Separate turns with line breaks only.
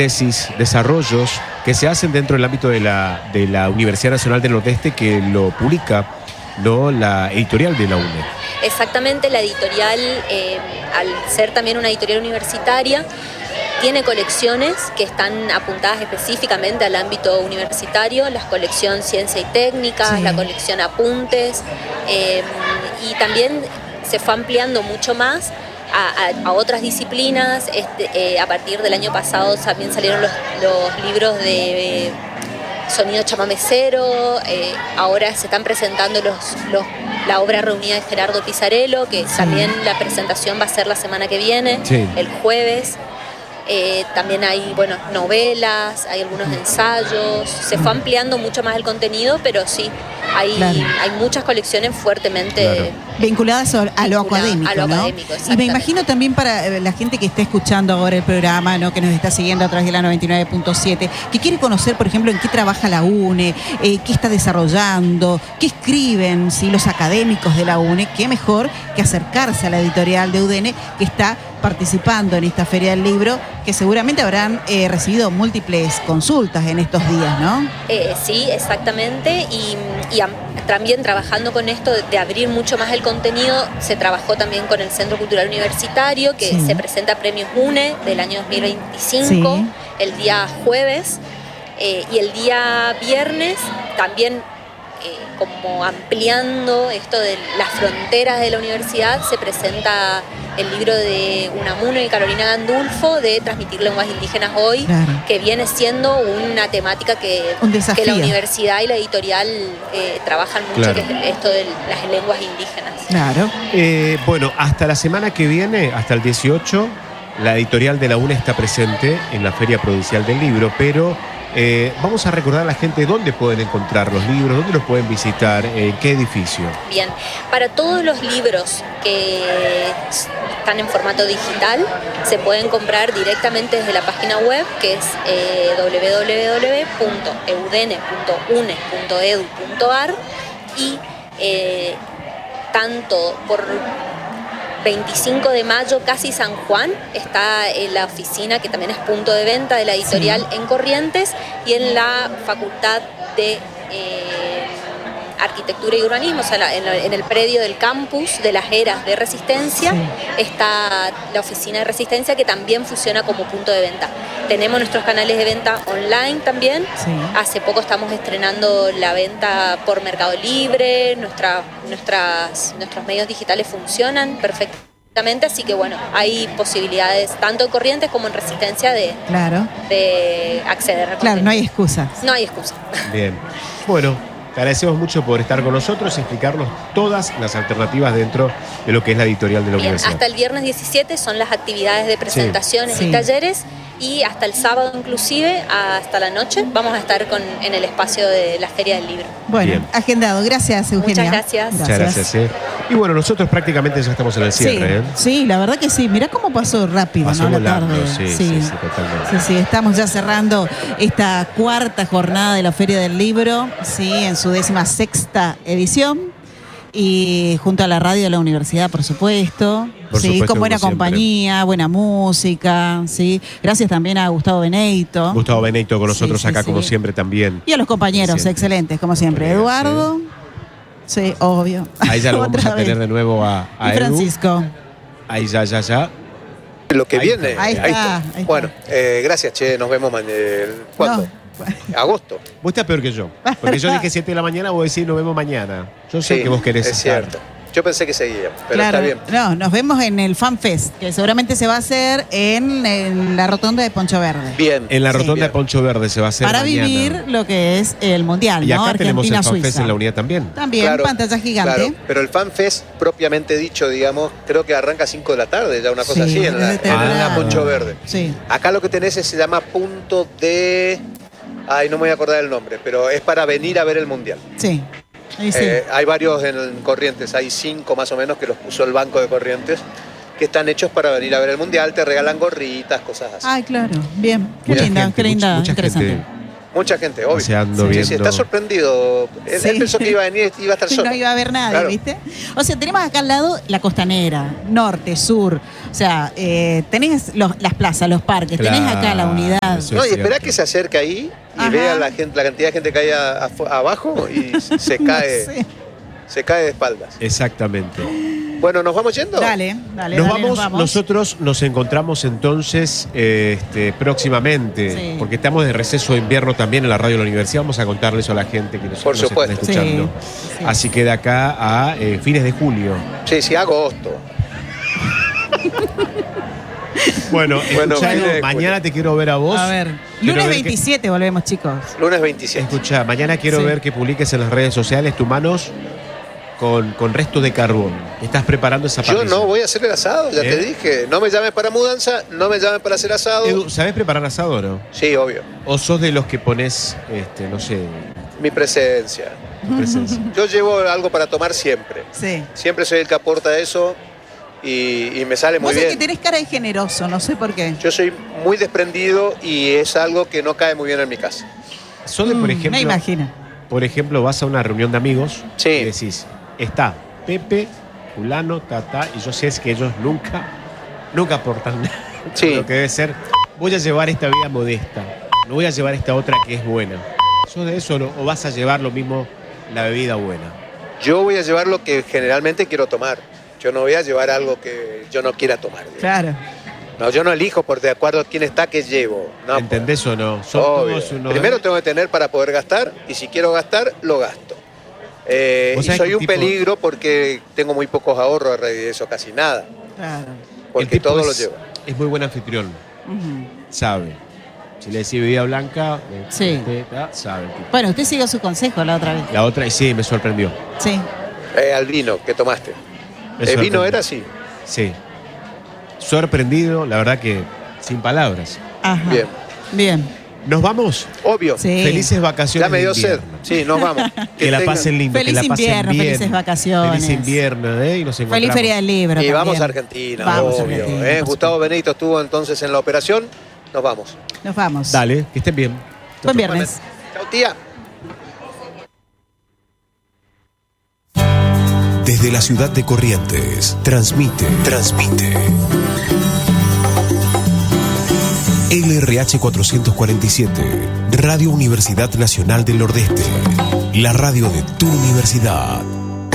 tesis, desarrollos que se hacen dentro del ámbito de la Universidad Nacional del Nordeste, que lo publica, ¿no?, la editorial de la UNE.
Exactamente, la editorial, al ser también una editorial universitaria, tiene colecciones que están apuntadas específicamente al ámbito universitario, la colección Ciencia y Técnica, la colección Apuntes, y también se fue ampliando mucho más a otras disciplinas. A partir del año pasado también salieron los libros de sonido chamamecero, ahora se están presentando la obra reunida de Gerardo Pizzarello, que también la presentación va a ser la semana que viene, el jueves. También hay, novelas, hay algunos ensayos, se fue ampliando mucho más el contenido, pero sí, hay muchas colecciones fuertemente
vinculadas a lo académico, ¿no?
Académico,
y me imagino también para la gente que está escuchando ahora el programa, ¿no?, que nos está siguiendo a través de la 99.7, que quiere conocer, por ejemplo, en qué trabaja la UNE, qué está desarrollando, qué escriben los académicos de la UNE, qué mejor que acercarse a la editorial de UDN, que está participando en esta Feria del Libro, que seguramente habrán recibido múltiples consultas en estos días, ¿no?
Sí, exactamente, y también trabajando con esto de abrir mucho más el contenido, se trabajó también con el Centro Cultural Universitario, que se presenta Premios UNE del año 2025, el día jueves, y el día viernes también, como ampliando esto de las fronteras de la universidad, se presenta el libro de Unamuno y Carolina Gandulfo de Transmitir Lenguas Indígenas Hoy, que viene siendo una temática que la universidad y la editorial trabajan mucho, que es esto de las lenguas indígenas.
Bueno, hasta la semana que viene, hasta el 18, la editorial de la UNE está presente en la Feria Provincial del Libro, pero vamos a recordar a la gente dónde pueden encontrar los libros, dónde los pueden visitar, en qué edificio. Bien,
para todos los libros que están en formato digital se pueden comprar directamente desde la página web, que es www.eudene.une.edu.ar, y tanto por 25 de mayo, casi San Juan, está en la oficina, que también es punto de venta de la editorial en Corrientes, y en la Facultad de Arquitectura y Urbanismo, o sea, en el predio del campus de las Eras de Resistencia, está la oficina de Resistencia, que también funciona como punto de venta. Tenemos nuestros canales de venta online también. Hace poco estamos estrenando la venta por Mercado Libre, nuestros medios digitales funcionan perfectamente, así que hay posibilidades tanto en Corrientes como en Resistencia de acceder.
No hay excusa.
No hay excusa.
Bien, bueno, te agradecemos mucho por estar con nosotros y explicarnos todas las alternativas dentro de lo que es la editorial de la universidad.
Hasta el viernes 17 son las actividades de presentaciones y talleres, y hasta el sábado inclusive, hasta la noche, vamos a estar en el espacio de la Feria del Libro.
Bueno, agendado. Gracias, Eugenia.
Muchas gracias.
Muchas gracias. Y bueno, nosotros prácticamente ya estamos en el cierre.
Sí, la verdad que sí. Mirá cómo pasó rápido,
pasó
¿no?
volando,
la tarde.
sí, totalmente.
Sí, estamos ya cerrando esta cuarta jornada de la Feria del Libro, en su 16ª edición, y junto a la radio de la universidad, por supuesto. Con buena compañía, buena música, Gracias también a Gustavo Benedito.
Gustavo Benedito con nosotros acá, como siempre, también.
Y a los compañeros, excelentes, como siempre. Eduardo, obvio.
Ahí ya lo vamos a tener de nuevo a
y Francisco.
Ahí ya.
Lo que viene.
Ahí está.
Bueno, gracias, Che, nos vemos mañana. ¿Cuándo? Agosto.
Vos estás peor que yo. Porque yo dije 7 de la mañana, vos decís nos vemos mañana. Yo sé que vos querés
es
estar.
cierto. Yo pensé que seguía, pero está bien.
No, nos vemos en el Fan Fest, que seguramente se va a hacer en la rotonda de Poncho Verde.
Bien.
En la rotonda de Poncho Verde se va a hacer
para
mañana.
Vivir lo que es el Mundial,
y acá tenemos el Fan
Argentina-Suiza.
Fest en la unidad también.
También, pantalla gigante.
Claro, pero el Fan Fest, propiamente dicho, digamos, creo que arranca a 5 de la tarde, ya una cosa así, en la Poncho Verde. Acá lo que tenés se llama punto de... no me voy a acordar el nombre, pero es para venir a ver el Mundial. Hay varios en Corrientes, hay 5 más o menos que los puso el Banco de Corrientes, que están hechos para venir a ver el Mundial, te regalan gorritas, cosas así.
Claro, bien. Qué linda,
mucha
interesante.
Gente
Mucha gente, obvio.
Paseando, viendo.
Sí, está sorprendido. Él pensó que iba a venir y iba a estar solo.
No iba a haber nadie, claro. ¿Viste? O sea, tenemos acá al lado la costanera, norte, sur. O sea, tenés las plazas, los parques, claro. Tenés acá la unidad.
No, y esperá que se acerque ahí y vea la cantidad de gente que hay abajo y se cae. Sí. Se cae de espaldas.
Exactamente.
Bueno, ¿nos vamos yendo?
Dale.
Nos vamos. Nosotros nos encontramos entonces próximamente, porque estamos de receso de invierno también en la radio de la universidad. Vamos a contarle eso a la gente que nos está escuchando. Sí. Así que de acá a fines de julio.
Sí, agosto.
Bueno, mañana te quiero ver a vos.
A ver, lunes 27 volvemos, chicos.
Lunes 27.
Escuchá, mañana quiero ver que publiques en las redes sociales tus manos con restos de carbón. ¿Estás preparando esa parrilla?
Yo no voy a hacer el asado, ya te dije. No me llames para mudanza, no me llames para hacer asado.
Edu, ¿sabés preparar asado o no?
Sí, obvio.
¿O sos de los que pones, no sé...
Mi presencia. Yo llevo algo para tomar siempre.
Sí.
Siempre soy el que aporta eso y me sale muy bien.
Vos es que tenés cara de generoso, no sé por qué.
Yo soy muy desprendido y es algo que no cae muy bien en mi casa.
¿Sos de, por ejemplo...
Me imagino.
Por ejemplo, vas a una reunión de amigos y
sí.
Decís... Está Pepe, fulano, Tata, y yo sé que ellos nunca aportan nada.
Sí.
Lo que debe ser, voy a llevar esta vida modesta, no voy a llevar esta otra que es buena. ¿Sos de eso o vas a llevar lo mismo, la bebida buena?
Yo voy a llevar lo que generalmente quiero tomar. Yo no voy a llevar algo que yo no quiera tomar. Digamos.
Claro.
No, yo no elijo por de acuerdo a quién está, qué llevo. No,
¿entendés o no?
Son todos primero tengo que tener para poder gastar, y si quiero gastar, lo gasto. Y soy un peligro porque tengo muy pocos ahorros a raíz de eso, casi nada.
Claro.
Porque todo lo llevo.
Es muy buen anfitrión. Sabe. Si le decís bebida blanca, sabe.
Bueno, usted siguió su consejo la otra vez.
La otra, y sí, me sorprendió.
Sí.
Al vino que tomaste. ¿El vino era así?
Sí. Sorprendido, la verdad que sin palabras.
Ajá. Bien.
¿Nos vamos?
Obvio.
Sí.
Felices vacaciones.
Ya me dio sed. Sí, nos vamos.
Que la pasen lindo.
Feliz
que la pasen
invierno,
bien.
felices vacaciones.
Feliz invierno, y nos encontramos.
Feliz Feria del Libro.
Y
también.
vamos a Argentina, obvio. Gustavo Benedito estuvo entonces en la operación. Nos vamos.
Nos vamos.
Dale, que estén bien.
Buen viernes.
Chau, tía.
Desde la ciudad de Corrientes, transmite. LRH 447, Radio Universidad Nacional del Nordeste, la radio de tu universidad.